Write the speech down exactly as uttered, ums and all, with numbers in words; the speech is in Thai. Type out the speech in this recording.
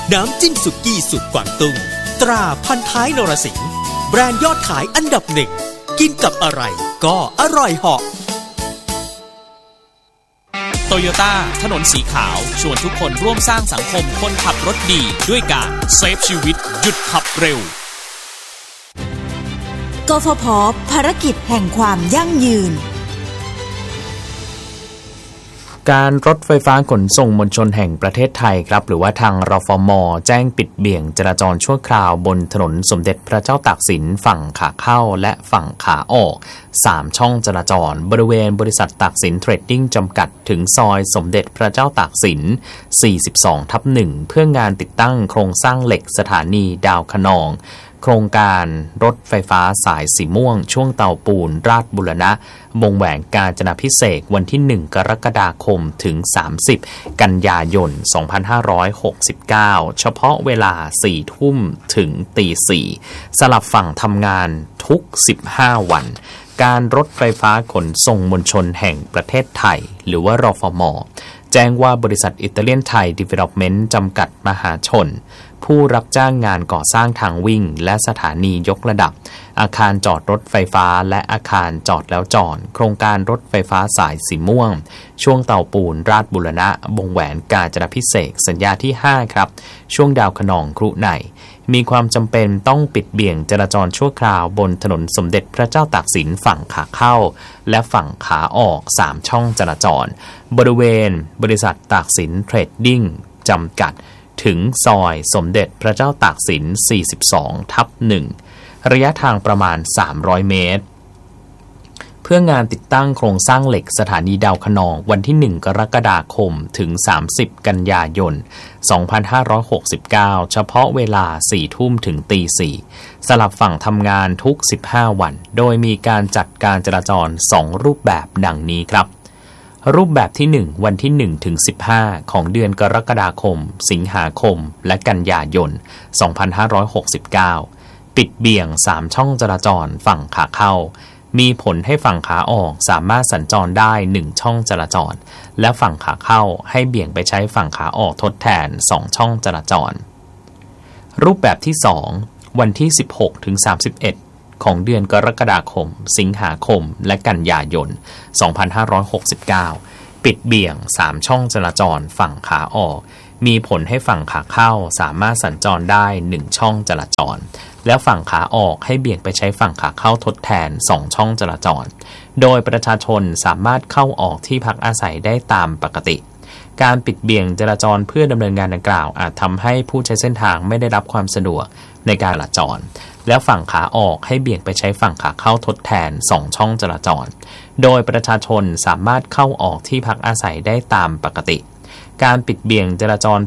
น้ำจิ้มสุกี้สุดกวางตุ้งตราพันท้ายนรสิงห์แบรนด์ยอดขายอันดับหนึ่งกินกับอะไรก็อร่อยเหาะโตโยต้าถนนสีขาวชวนทุกคนร่วมสร้างสังคมคนขับรถดีด้วยการเซฟชีวิตหยุดขับเร็วกฟผ.ภารกิจแห่งความยั่งยืนการรถไฟฟ้าขนส่งมวลชนแห่งประเทศไทยครับหรือว่าทางรฟม.แจ้งปิดเบี่ยงจราจรชั่วคราวบนถนนสมเด็จพระเจ้าตากสินฝั่งขาเข้าและฝั่งขาออกสามช่องจราจรบริเวณบริษัทตากสินเทรดดิ้งจำกัดถึงซอยสมเด็จพระเจ้าตากสิน สี่สิบสองทับหนึ่ง เพื่องานติดตั้งโครงสร้างเหล็กสถานีดาวคะนองโครงการรถไฟฟ้าสายสีม่วงช่วงเตาปูนราชบุรณะวงแหวนกาญจนาภิเษกวันที่หนึ่งกรกฎาคมถึงสามสิบกันยายนสองพันห้าร้อยหกสิบเก้าเฉพาะเวลาสี่ทุ่มถึงตีสี่สลับฝั่งทำงานทุกสิบห้าวันการรถไฟฟ้าขนส่งมวลชนแห่งประเทศไทยหรือว่ารฟม.แจ้งว่าบริษัทอิตาเลียนไทยดีเวล็อปเมนต์จำกัดมหาชนผู้รับจ้างงานก่อสร้างทางวิ่งและสถานียกระดับอาคารจอดรถไฟฟ้าและอาคารจอดแล้วจอดโครงการรถไฟฟ้าสายสีม่วงช่วงเตาปูนราชบุรณะวงแหวนกาญจนาภิเษกสัญญาที่ห้าครับช่วงดาวคะนองครุในมีความจำเป็นต้องปิดเบี่ยงจราจรชั่วคราวบนถนนสมเด็จพระเจ้าตากสินฝั่งขาเข้าและฝั่งขาออกสามช่องจราจรบริเวณบริษัทตากสินเทรดดิ้งจำกัดถึงซอยสมเด็จพระเจ้าตากสิน สี่สิบสองทับหนึ่ง ระยะทางประมาณสามร้อยเมตรเพื่องานติดตั้งโครงสร้างเหล็กสถานีดาวคะนองวันที่หนึ่งกรกฎาคมถึงสามสิบกันยายนสองพันห้าร้อยหกสิบเก้าเฉพาะเวลาสี่ทุ่มถึงตีสี่สลับฝั่งทำงานทุกสิบห้าวันโดยมีการจัดการจราจรสองรูปแบบดังนี้ครับรูปแบบที่หนึ่งวันที่หนึ่งถึงสิบห้าของเดือนกรกฎาคมสิงหาคมและกันยายนสองพันห้าร้อยหกสิบเก้าปิดเบี่ยงสามช่องจราจรฝั่งขาเข้ามีผลให้ฝั่งขาออกสามารถสัญจรได้หนึ่งช่องจราจรและฝั่งขาเข้าให้เบี่ยงไปใช้ฝั่งขาออกทดแทนสองช่องจราจรรูปแบบที่สองวันที่สิบหกถึงสามสิบเอ็ดของเดือนกรกฎาคมสิงหาคมและกันยายนสองพันห้าร้อยหกสิบเก้าปิดเบี่ยงสามช่องจราจรฝั่งขาออกมีผลให้ฝั่งขาเข้าสามารถสัญจรได้หนึ่งช่องจราจรและฝั่งขาออกให้เบี่ยงไปใช้ฝั่งขาเข้าทดแทนสองช่องจราจรโดยประชาชนสามารถเข้าออกที่พักอาศัยได้ตามปกติการปิดเบี่ยงจราจรเพื่อดำเนินงานดังกล่าวอาจทำให้ผู้ใช้เส้นทางไม่ได้รับความสะดวกในการจราจรและฝั่งขาออกให้เบี่ยงไปใช้ฝั่งขาเข้าทดแทนสองช่องจราจรโดยประชาชนสามารถเข้าออกที่พักอาศัยได้ตามปกติการปิดเบี่ยงจราจร